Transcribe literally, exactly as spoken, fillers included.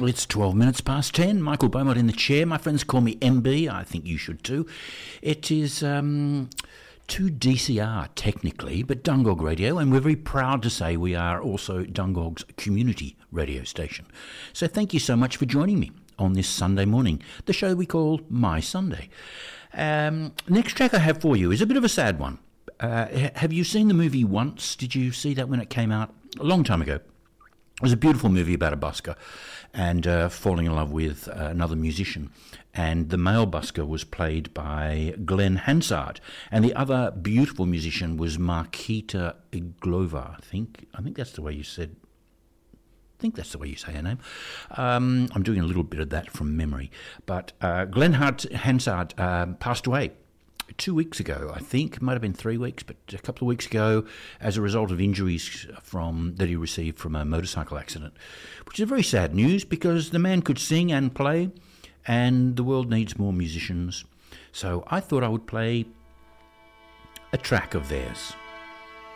Well, it's twelve minutes past ten. Michael Beaumont in the chair. My friends call me M B. I think you should too. It is um, two D C R technically, but Dungog Radio, and we're very proud to say we are also Dungog's community radio station. So thank you so much for joining me on this Sunday morning, the show we call My Sunday. Um, next track I have for you is a bit of a sad one. Uh, have you seen the movie Once? Did you see that when it came out a long time ago? It was a beautiful movie about a busker and uh, falling in love with uh, another musician. And the male busker was played by Glenn Hansard. And the other beautiful musician was Marketa Iglova, I think. I think that's the way you said I think that's the way you say her name. Um, I'm doing a little bit of that from memory. But uh, Glenn Hart- Hansard uh, passed away two weeks ago, I think. It might have been three weeks, but a couple of weeks ago as a result of injuries from that he received from a motorcycle accident, which is very sad news because the man could sing and play and the world needs more musicians. So I thought I would play a track of theirs.